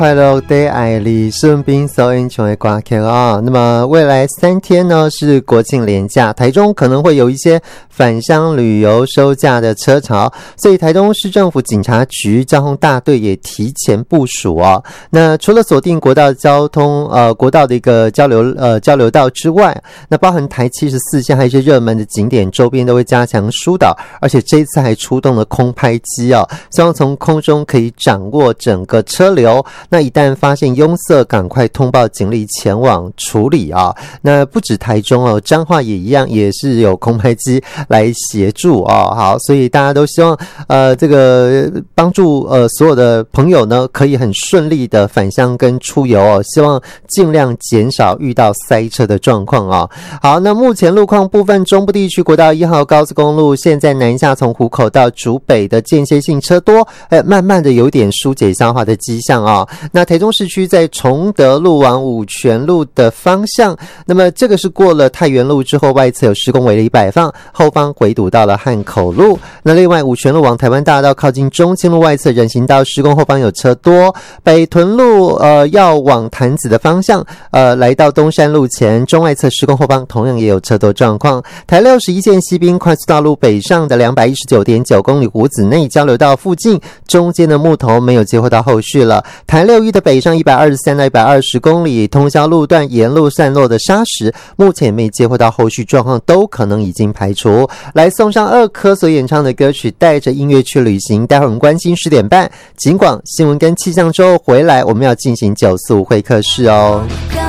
快乐的爱里顺便收音全的歌曲啊。那么未来3天呢是国庆连假，台中可能会有一些返乡旅游收假的车潮，所以台中市政府警察局交通大队也提前部署哦。那除了锁定国道交通国道的一个交流道之外，那包含台74线还有一些热门的景点周边都会加强疏导，而且这一次还出动了空拍机哦，希望从空中可以掌握整个车流。那一旦发现拥塞，赶快通报警力前往处理啊。那不止台中哦，彰化也一样，也是有空拍机来协助哦。好，所以大家都希望这个帮助所有的朋友呢，可以很顺利的返乡跟出游哦，希望尽量减少遇到塞车的状况啊。好，那目前路况部分，中部地区国道1号高速公路现在南下从湖口到竹北的间歇性车多，慢慢的有点疏解消化的迹象啊。那台中市区在崇德路往五权路的方向，那么这个是过了太原路之后，外侧有施工围篱摆放，后方回堵到了汉口路。那另外五权路往台湾大道靠近中清路外侧人行道施工后方有车多，北屯路要往潭子的方向来到东山路前中外侧施工后方同样也有车多状况。台61线西滨快速道路北上的 219.9 公里湖子内交流道附近，中间的木头没有接获到后续了。台61的北上123到120公里，通宵路段沿路散落的砂石，目前没接获到后续状况，都可能已经排除。来送上2颗所演唱的歌曲，带着音乐去旅行。待会儿我们关心10点半，尽管新闻跟气象之后回来，我们要进行945会客室哦。